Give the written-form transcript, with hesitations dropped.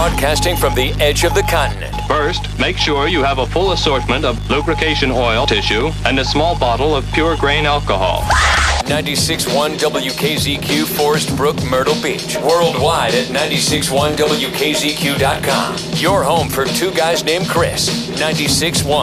broadcasting from the edge of the continent. First, make sure you have a full assortment of lubrication oil, tissue, and a small bottle of pure grain alcohol. 96.1 WKZQ, Forest Brook, Myrtle Beach. Worldwide at 96.1WKZQ.com. Your home for two guys named Chris. 96.1